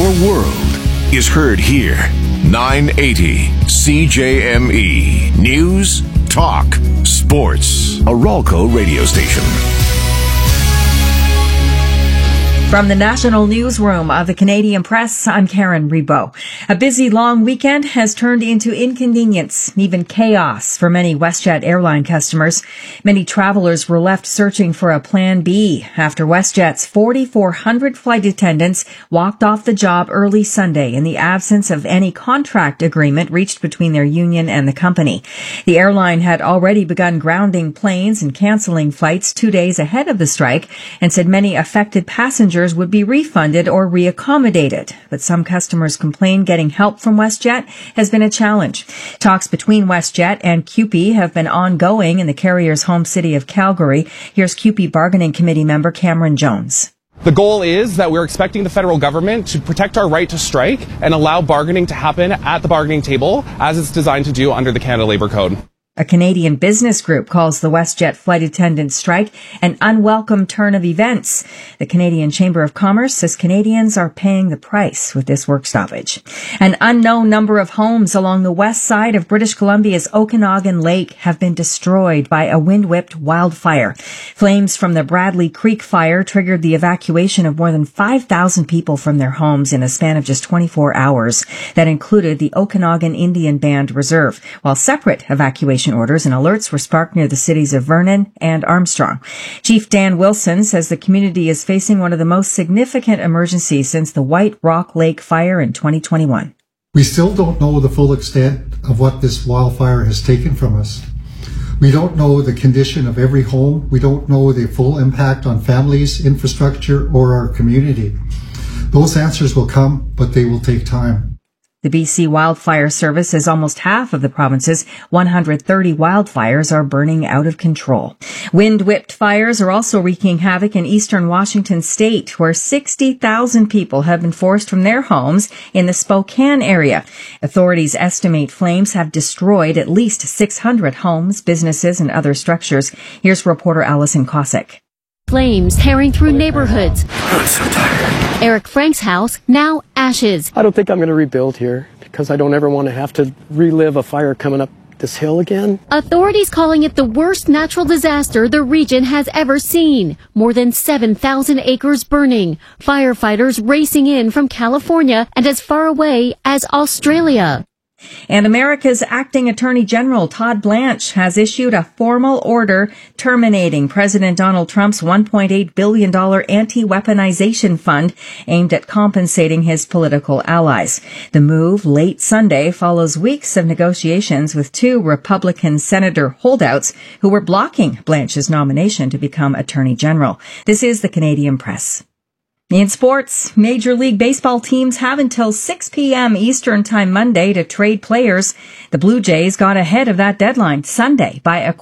Your world is heard here. 980 CJME. News, talk, sports. A Ralco radio station. From the National Newsroom of the Canadian Press, I'm Karen Rebo. A busy long weekend has turned into inconvenience, even chaos for many WestJet airline customers. Many travelers were left searching for a plan B after WestJet's 4,400 flight attendants walked off the job early Sunday in the absence of any contract agreement reached between their union and the company. The airline had already begun grounding planes and canceling flights 2 days ahead of the strike and said many affected passengers would be refunded or reaccommodated. But some customers complain getting help from WestJet has been a challenge. Talks between WestJet and CUPE have been ongoing in the carrier's home city of Calgary. Here's CUPE Bargaining Committee member Cameron Jones. The goal is that we're expecting the federal government to protect our right to strike and allow bargaining to happen at the bargaining table as it's designed to do under the Canada Labour Code. A Canadian business group calls the WestJet flight attendant strike an unwelcome turn of events. The Canadian Chamber of Commerce says Canadians are paying the price with this work stoppage. An unknown number of homes along the west side of British Columbia's Okanagan Lake have been destroyed by a wind-whipped wildfire. Flames from the Bradley Creek fire triggered the evacuation of more than 5,000 people from their homes in a span of just 24 hours. That included the Okanagan Indian Band Reserve, while separate evacuation orders and alerts were sparked near the cities of Vernon and Armstrong. Chief Dan Wilson says the community is facing one of the most significant emergencies since the White Rock Lake fire in 2021. We still don't know the full extent of what this wildfire has taken from us. We don't know the condition of every home. We don't know the full impact on families, infrastructure, or our community. Those answers will come, but they will take time. The BC Wildfire Service says almost half of the province's 130 wildfires are burning out of control. Wind-whipped fires are also wreaking havoc in eastern Washington state, where 60,000 people have been forced from their homes in the Spokane area. Authorities estimate flames have destroyed at least 600 homes, businesses, and other structures. Here's reporter Allison Cossack. Flames tearing through neighborhoods. I'm so tired. Eric Frank's house, now ashes. I don't think I'm going to rebuild here because I don't ever want to have to relive a fire coming up this hill again. Authorities calling it the worst natural disaster the region has ever seen. More than 7,000 acres burning. Firefighters racing in from California and as far away as Australia. And America's acting Attorney General Todd Blanche has issued a formal order terminating President Donald Trump's $1.8 billion anti-weaponization fund aimed at compensating his political allies. The move late Sunday follows weeks of negotiations with two Republican senator holdouts who were blocking Blanche's nomination to become Attorney General. This is the Canadian Press. In sports, Major League Baseball teams have until 6 p.m. Eastern Time Monday to trade players. The Blue Jays got ahead of that deadline Sunday by